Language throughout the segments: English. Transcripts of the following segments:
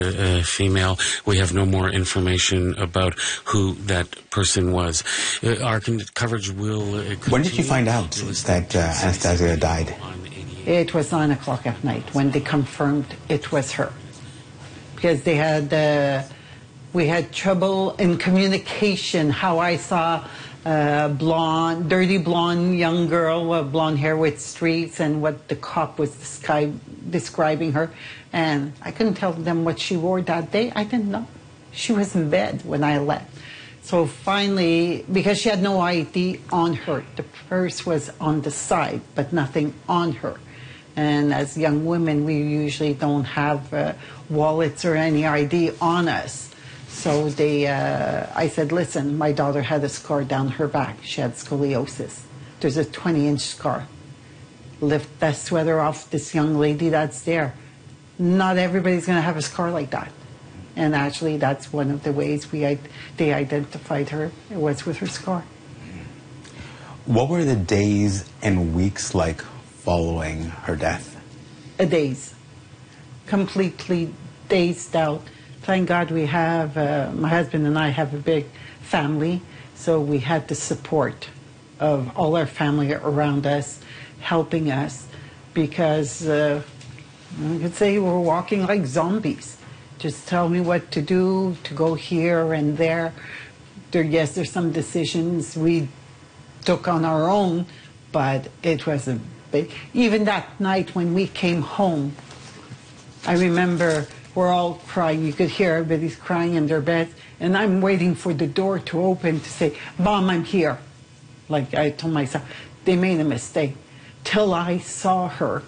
female. We have no more information about who that person was. Our coverage will continue. When did you find out that Anastasia died? It was 9 o'clock at night when they confirmed it was her. Because they had, we had trouble in communication. How I saw blonde, dirty blonde young girl with blonde hair with streaks, and what the cop was describing her. And I couldn't tell them what she wore that day. I didn't know. She was in bed when I left. So finally, because she had no ID on her, the purse was on the side, but nothing on her. And as young women, we usually don't have wallets or any ID on us. So I said, listen, my daughter had a scar down her back. She had scoliosis. There's a 20-inch scar. Lift that sweater off this young lady that's there. Not everybody's going to have a scar like that. And actually, that's one of the ways they identified her. It was with her scar. What were the days and weeks like following her death? Days. Completely dazed out. Thank God we have, my husband and I have a big family, so we had the support of all our family around us, helping us, because I could say we're walking like zombies. Just tell me what to do, to go here and there. Yes, there's some decisions we took on our own, but it was a big... Even that night when we came home, I remember we're all crying. You could hear everybody's crying in their beds, and I'm waiting for the door to open to say, Mom, I'm here. Like I told myself, they made a mistake. Till I saw her,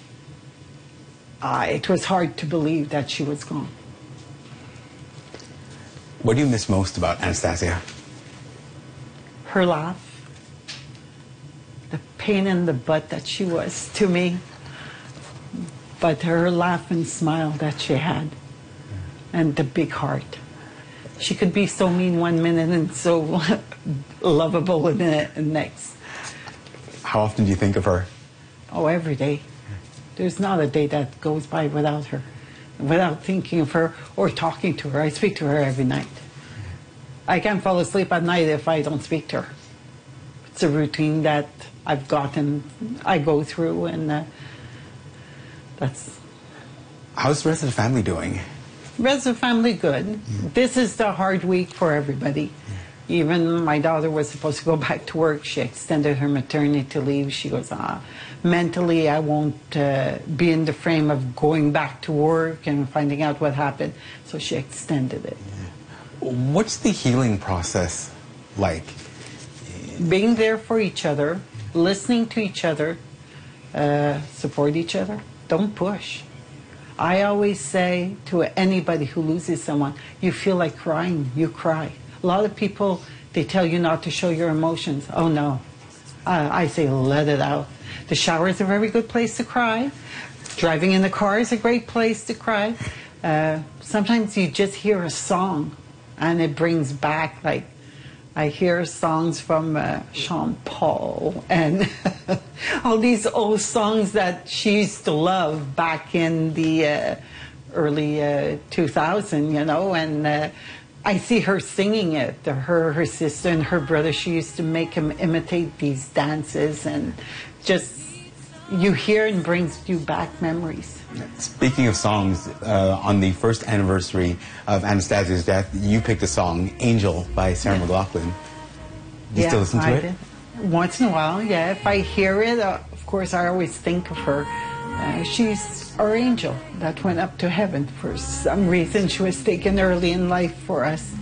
it was hard to believe that she was gone. What do you miss most about Anastasia? Her laugh, the pain in the butt that she was to me, but her laugh and smile that she had, and the big heart. She could be so mean one minute and so lovable in the next. How often do you think of her? Oh, every day. There's not a day that goes by without her, without thinking of her or talking to her. I speak to her every night. I can't fall asleep at night if I don't speak to her. It's a routine that I've gotten, I go through, and that's... How's the rest of the family doing? The rest of the family good. This is the hard week for everybody. Even my daughter was supposed to go back to work. She extended her maternity leave. She goes, mentally, I won't be in the frame of going back to work and finding out what happened. So she extended it. What's the healing process like? Being there for each other, listening to each other, support each other. Don't push. I always say to anybody who loses someone, you feel like crying, you cry. A lot of people, they tell you not to show your emotions. Oh no. I say let it out. The shower is a very good place to cry. Driving in the car is a great place to cry. Sometimes you just hear a song and it brings back, like, I hear songs from Sean Paul and all these old songs that she used to love back in the early 2000, you know, and I see her singing it. Her sister and her brother, she used to make him imitate these dances, and just, you hear and brings you back memories. Speaking of songs, on the first anniversary of Anastasia's death, you picked a song, Angel by Sarah McLachlan. Do you still listen to it? Once in a while, yeah. If I hear it, of course, I always think of her. She's our angel that went up to heaven. For some reason, she was taken early in life for us.